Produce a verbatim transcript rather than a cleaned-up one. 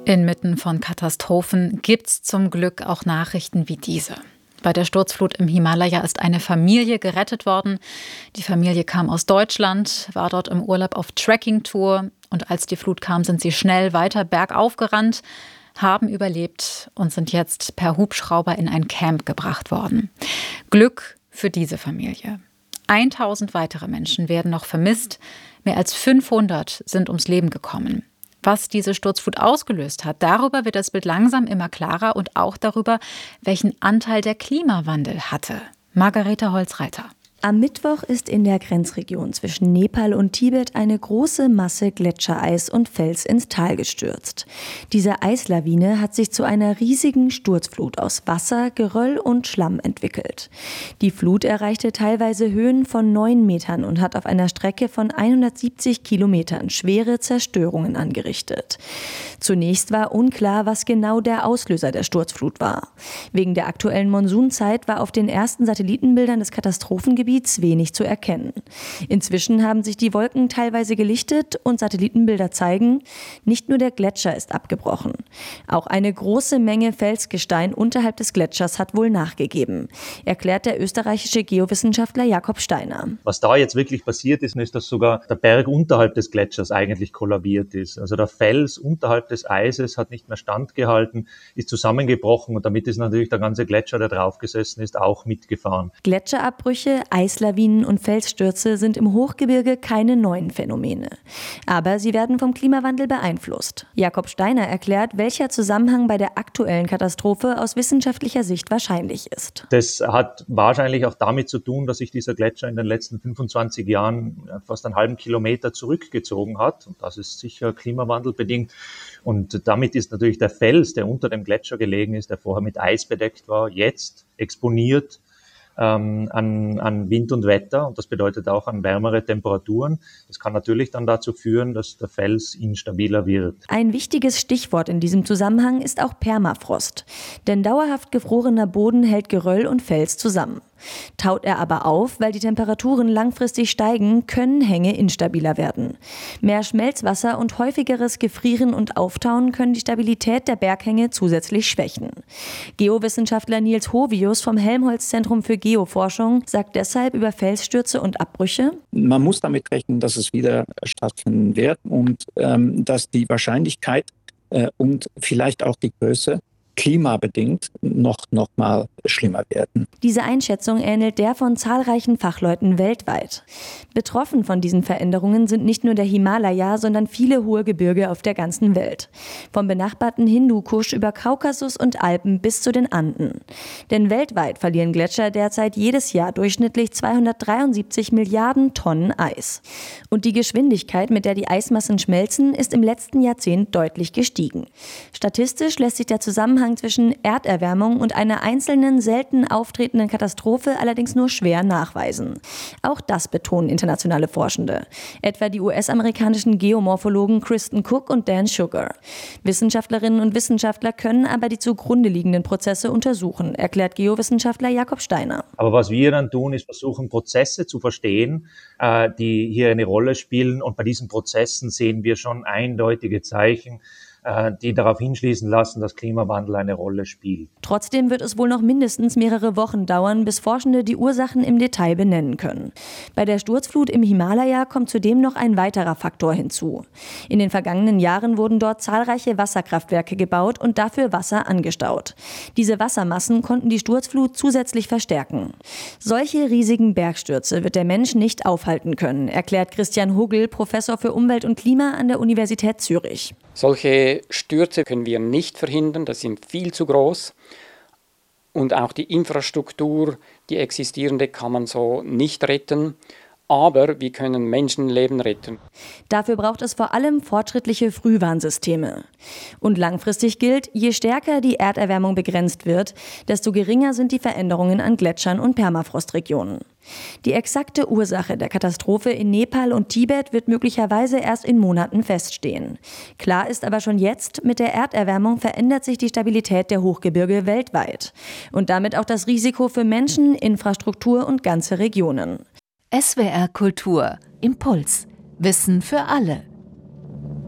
Inmitten von Katastrophen gibt's zum Glück auch Nachrichten wie diese. Bei der Sturzflut im Himalaya ist eine Familie gerettet worden. Die Familie kam aus Deutschland, war dort im Urlaub auf Trekkingtour und als die Flut kam, sind sie schnell weiter bergauf gerannt, haben überlebt und sind jetzt per Hubschrauber in ein Camp gebracht worden. Glück für diese Familie. tausend weitere Menschen werden noch vermisst. Mehr als fünfhundert sind ums Leben gekommen. Was diese Sturzflut ausgelöst hat, darüber wird das Bild langsam immer klarer und auch darüber, welchen Anteil der Klimawandel hatte. Margarete Holzreiter. Am Mittwoch ist in der Grenzregion zwischen Nepal und Tibet eine große Masse Gletschereis und Fels ins Tal gestürzt. Diese Eislawine hat sich zu einer riesigen Sturzflut aus Wasser, Geröll und Schlamm entwickelt. Die Flut erreichte teilweise Höhen von neun Metern und hat auf einer Strecke von hundertsiebzig Kilometern schwere Zerstörungen angerichtet. Zunächst war unklar, was genau der Auslöser der Sturzflut war. Wegen der aktuellen Monsunzeit war auf den ersten Satellitenbildern des Katastrophengebiets wenig zu erkennen. Inzwischen haben sich die Wolken teilweise gelichtet und Satellitenbilder zeigen, nicht nur der Gletscher ist abgebrochen. Auch eine große Menge Felsgestein unterhalb des Gletschers hat wohl nachgegeben, erklärt der österreichische Geowissenschaftler Jakob Steiner. Was da jetzt wirklich passiert ist, ist, dass sogar der Berg unterhalb des Gletschers eigentlich kollabiert ist. Also der Fels unterhalb des Eises hat nicht mehr standgehalten, ist zusammengebrochen und damit ist natürlich der ganze Gletscher, der draufgesessen ist, auch mitgefahren. Gletscherabbrüche, Eislawinen und Felsstürze sind im Hochgebirge keine neuen Phänomene. Aber sie werden vom Klimawandel beeinflusst. Jakob Steiner erklärt, welcher Zusammenhang bei der aktuellen Katastrophe aus wissenschaftlicher Sicht wahrscheinlich ist. Das hat wahrscheinlich auch damit zu tun, dass sich dieser Gletscher in den letzten fünfundzwanzig Jahren fast einen halben Kilometer zurückgezogen hat. Und das ist sicher klimawandelbedingt. Und damit ist natürlich der Fels, der unter dem Gletscher gelegen ist, der vorher mit Eis bedeckt war, jetzt exponiert ähm, an, an Wind und Wetter. Und das bedeutet auch an wärmere Temperaturen. Das kann natürlich dann dazu führen, dass der Fels instabiler wird. Ein wichtiges Stichwort in diesem Zusammenhang ist auch Permafrost. Denn dauerhaft gefrorener Boden hält Geröll und Fels zusammen. Taut er aber auf, weil die Temperaturen langfristig steigen, können Hänge instabiler werden. Mehr Schmelzwasser und häufigeres Gefrieren und Auftauen können die Stabilität der Berghänge zusätzlich schwächen. Geowissenschaftler Nils Hovius vom Helmholtz-Zentrum für Geoforschung sagt deshalb über Felsstürze und Abbrüche: Man muss damit rechnen, dass es wieder stattfinden wird und ähm, dass die Wahrscheinlichkeit äh, und vielleicht auch die Größe klimabedingt noch, noch mal schlimmer werden. Diese Einschätzung ähnelt der von zahlreichen Fachleuten weltweit. Betroffen von diesen Veränderungen sind nicht nur der Himalaya, sondern viele hohe Gebirge auf der ganzen Welt. Vom benachbarten Hindukusch über Kaukasus und Alpen bis zu den Anden. Denn weltweit verlieren Gletscher derzeit jedes Jahr durchschnittlich zweihundertdreiundsiebzig Milliarden Tonnen Eis. Und die Geschwindigkeit, mit der die Eismassen schmelzen, ist im letzten Jahrzehnt deutlich gestiegen. Statistisch lässt sich der Zusammenhang zwischen Erderwärmung und einer einzelnen, selten auftretenden Katastrophe allerdings nur schwer nachweisen. Auch das betonen internationale Forschende, etwa die U S-amerikanischen Geomorphologen Kristen Cook und Dan Sugar. Wissenschaftlerinnen und Wissenschaftler können aber die zugrunde liegenden Prozesse untersuchen, erklärt Geowissenschaftler Jakob Steiner. Aber was wir dann tun, ist versuchen, Prozesse zu verstehen, äh, die hier eine Rolle spielen. Und bei diesen Prozessen sehen wir schon eindeutige Zeichen, die darauf hinschließen lassen, dass Klimawandel eine Rolle spielt. Trotzdem wird es wohl noch mindestens mehrere Wochen dauern, bis Forschende die Ursachen im Detail benennen können. Bei der Sturzflut im Himalaya kommt zudem noch ein weiterer Faktor hinzu. In den vergangenen Jahren wurden dort zahlreiche Wasserkraftwerke gebaut und dafür Wasser angestaut. Diese Wassermassen konnten die Sturzflut zusätzlich verstärken. Solche riesigen Bergstürze wird der Mensch nicht aufhalten können, erklärt Christian Hugel, Professor für Umwelt und Klima an der Universität Zürich. Solche Stürze können wir nicht verhindern, das sind viel zu groß. Und auch die Infrastruktur, die existierende, kann man so nicht retten. Aber wir können Menschenleben retten. Dafür braucht es vor allem fortschrittliche Frühwarnsysteme. Und langfristig gilt, je stärker die Erderwärmung begrenzt wird, desto geringer sind die Veränderungen an Gletschern und Permafrostregionen. Die exakte Ursache der Katastrophe in Nepal und Tibet wird möglicherweise erst in Monaten feststehen. Klar ist aber schon jetzt, mit der Erderwärmung verändert sich die Stabilität der Hochgebirge weltweit. Und damit auch das Risiko für Menschen, Infrastruktur und ganze Regionen. S W R Kultur. Impuls. Wissen für alle.